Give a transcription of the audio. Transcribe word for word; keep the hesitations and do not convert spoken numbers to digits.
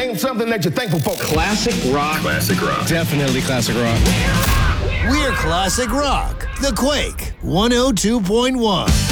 name something that you're thankful for. Classic rock. Classic rock. Definitely classic rock. We're Classic Rock. The Quake one oh two point one.